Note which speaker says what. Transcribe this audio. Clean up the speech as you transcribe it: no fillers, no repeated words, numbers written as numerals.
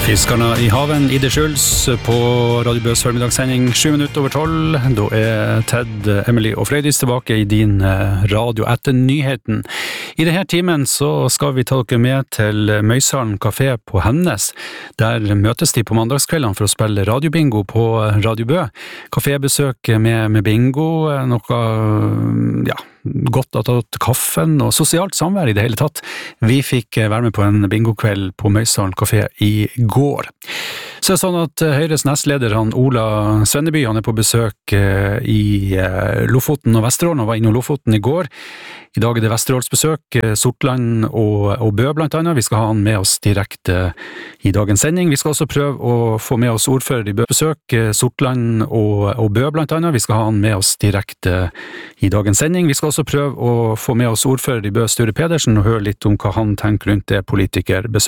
Speaker 1: Fiskarna i haven, Ide Schulz på Radio Bøs formidagssending 7:07. Da Ted, Emily og Frøydis tilbake i din radio etter nyheten. I denne timen så skal vi ta dere med til Møysalen Café på Hennes. Der møtes de på mandagskveldene for å spille radiobingo på Radio Bø. Cafébesøk med bingo, noe, godt at tatt kaffen og sosialt samvær i det hele tatt. Vi fikk være med på en bingokveld på Møysalen Café i går. Så sånn at Høyres nestleder, Ola Svenneby, han på besøk i Lofoten og Vesterålen, og var innom Lofoten i går. I dag det Vesterålsbesøk, Sortland og Bø blant annet. Vi skal ha han med oss direkte i dagens sending. Vi skal også prøve å få med oss ordfører i Bø besøk, Sortland og Bø blant annet. Vi skal ha han med oss direkte i dagens sending. Vi skal også prøve å få med oss ordfører i Bø, Sture Pedersen, og høre litt om hva han tenker rundt det politikerbesøket.